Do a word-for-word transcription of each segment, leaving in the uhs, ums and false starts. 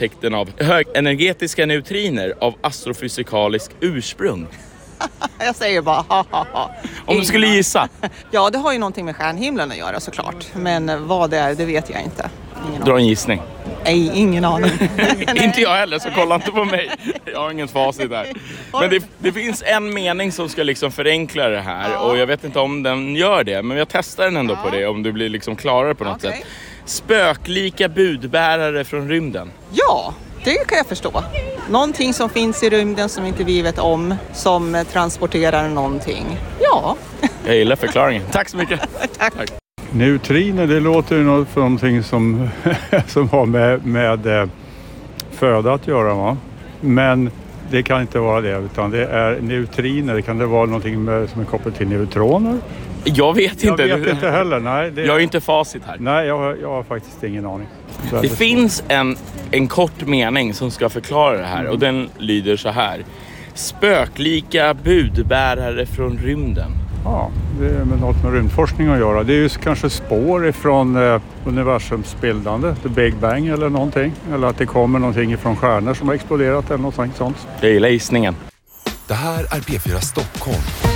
upptäckten av högenergetiska neutriner av astrofysikalisk ursprung? Jag säger bara ha ha ha. Om du skulle gissa. Ja, det har ju någonting med stjärnhimlen att göra såklart. Men vad det är, det vet jag inte. Ingen Dra en gissning. Nej, ingen aning. Inte jag heller, så kolla inte på mig. Jag har ingen facit där. Men det, det finns en mening som ska liksom förenkla det här. Ja. Och jag vet inte om den gör det. Men jag testar den ändå ja. på det. Om du blir liksom klarare på något okay. sätt. Spöklika budbärare från rymden. Ja, det kan jag förstå. Någonting som finns i rymden som inte vi vet om. Som transporterar någonting. Ja. Jag gillar förklaringen. Tack så mycket. Tack. Tack. Neutriner, det låter ju något för någonting som, som har med, med eh, föda att göra, va? Men det kan inte vara det, utan det är neutriner. Kan det vara någonting med, som är kopplat till neutroner? Jag vet inte. Jag vet inte heller, nej. Det, jag har ju inte facit här. Nej, jag har, jag har faktiskt ingen aning. Det, det finns en, en kort mening som ska förklara det här mm. och den lyder så här. Spöklika budbärare från rymden. Ja, det är med något med rymdforskning att göra. Det är ju kanske spår ifrån eh, universums bildande, the Big Bang eller någonting. Eller att det kommer någonting ifrån stjärnor som har exploderat eller något sånt. Jag gillar gissningen. Det här är P fyra Stockholm.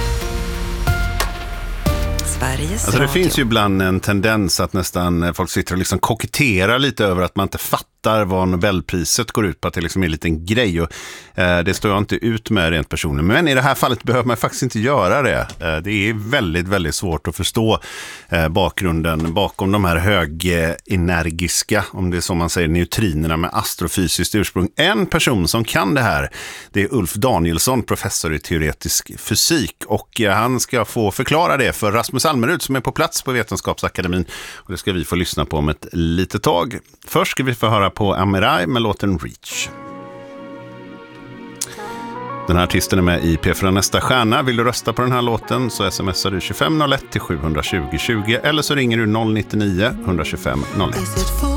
Sveriges alltså det finns ju ibland en tendens att nästan folk sitter och liksom koketterar lite över att man inte fattar vad Nobelpriset går ut på, att det liksom är en liten grej och eh, det står jag inte ut med rent personligen. Men i det här fallet behöver man faktiskt inte göra det. Eh, det är väldigt, väldigt svårt att förstå eh, bakgrunden bakom de här högenergiska, om det är som man säger, neutrinerna med astrofysiskt ursprung. En person som kan det här, det är Ulf Danielsson, professor i teoretisk fysik, och eh, han ska få förklara det för Rasmus Almerud som är på plats på Vetenskapsakademin, och det ska vi få lyssna på om ett litet tag. Först ska vi få höra på Amirai med låten Reach. Den här artisten är med i P fyra Nästa stjärna. Vill du rösta på den här låten så smsar du tjugofem noll ett till sju tjugo tjugo eller så ringer du noll nio nio ett ett fem noll ett.